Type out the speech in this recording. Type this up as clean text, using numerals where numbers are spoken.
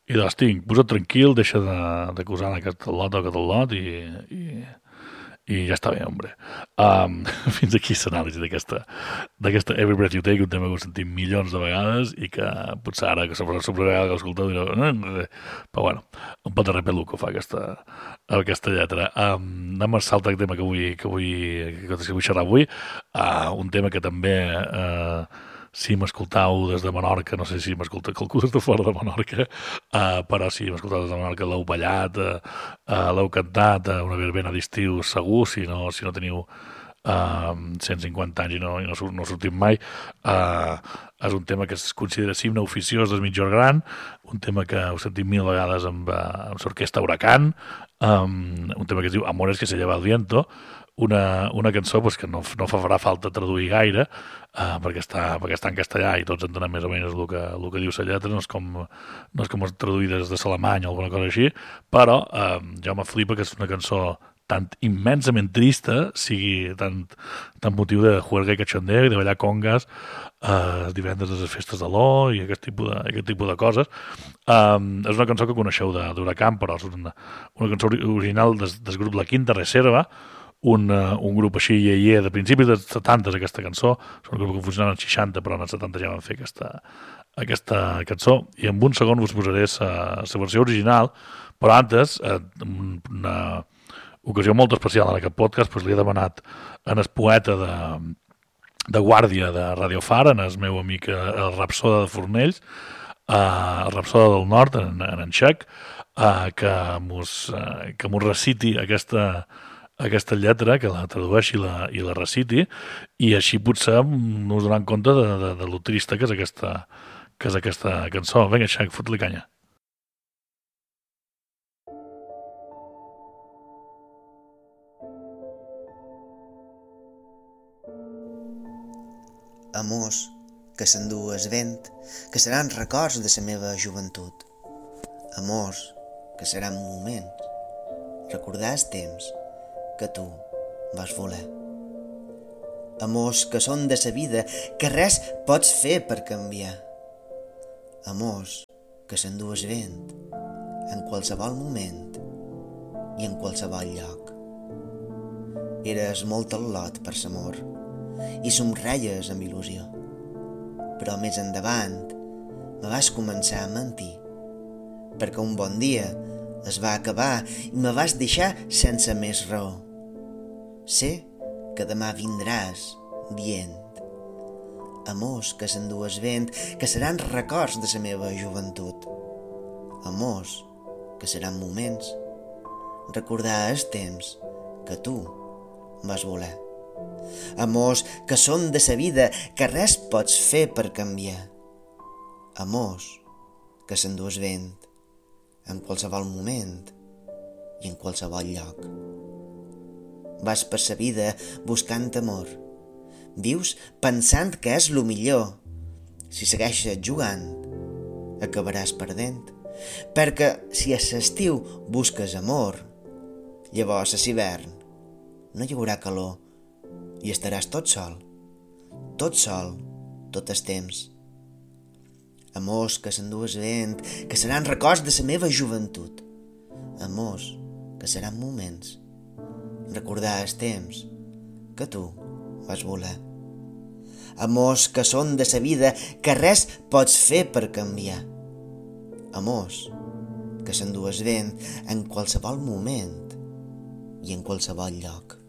I doncs tinc, posa't tranquil, deixa d'acusar aquest lot o aquest lot i ja està bé, hombre. Fins aquí l'anàlisi d'aquesta Every Breath You Take, un tema que ho sentim milions de vegades i que potser ara que la primera vegada que l'escolteu direu però bueno, un pot de repeluco fa aquesta lletra. Anem a saltar el tema que vull xerrar avui, un tema que també si m'escoltau des de Menorca, no sé si m'escolta qualcú des de fora de Menorca, però si m'escoltau des de Menorca l'heu ballat, l'heu cantat, una verbena d'estiu segur, si no teniu 150 anys no sortim mai. És un tema que es considera himne oficiós del Migjorn Gran, un tema que heu sentit mil vegades amb l'orquestra Huracán, un tema que es diu Amores que se lleva el viento, una cançó pues, que no farà falta traduir gaire, perquè està en castellà i tots entenem més o menys el que diu la lletra, no és com traduïdes de l'alemany o alguna cosa així, però ja me flipa que és una cançó tan immensament trista, sigui tan motiu de juerga i cachondeo i de ballar congas divendres a les festes de l'O i aquest tipus de coses. És una cançó que coneixeu d'Huracán, però és una cançó original del grup La Quinta Reserva, un grup així de principis dels 70 aquesta cançó, és un grup que funcionava als 60 però en els 70 ja van fer aquesta cançó i en un segon us posaré la versió original, però antes una ocasió molt especial en aquest podcast doncs li he demanat en el poeta de guàrdia de Radio Far, en el meu amic el Rapsoda de Fornells, el Rapsoda del Nord, en Xec, que mos reciti aquesta lletra, que la tradueixi i la reciti, i així potser us donem compte de lo trista que és aquesta cançó. Vinga, Xec, fot-li canya. Amors que s'endú el vent, que seran records de la meva joventut. Amors que seran moments, recordar els temps que tu vas voler. Amors que són de sa vida, que res pots fer per canviar. Amors que s'endú el vent en qualsevol moment i en qualsevol lloc. Eres molt al·lot per l'amor i somreies amb il·lusió, però més endavant me vas començar a mentir, perquè un bon dia es va acabar i me vas deixar sense més raó. Sé que demà vindràs dient amors que s'endú el vent, que seran records de la meva joventut. Amors que seran moments, recordar els temps que tu vas voler. Amors que són de sa vida, que res pots fer per canviar. Amors que s'endú el vent en qualsevol moment i en qualsevol lloc. Vas per sa vida buscant amor. Vius pensant que és lo millor. Si segueixes jugant, acabaràs perdent. Perquè si a l'estiu busques amor, llavors a l'hivern no hi haurà calor i estaràs tot sol, tot el temps. Amors que s'endú el vent, que seran records de la meva joventut. Amors que seran moments, recordar els temps que tu vas voler. Amors que són de sa vida, que res pots fer per canviar. Amors que s'endú el vent en qualsevol moment i en qualsevol lloc.